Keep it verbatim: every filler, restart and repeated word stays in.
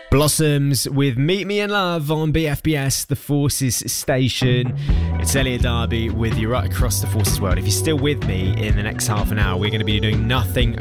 Blossoms with Meet Me in Love on B F B S, the Forces station. It's Elliot Darby with you right across the Forces world. If you're still with me in the next half an hour, we're going to be doing nothing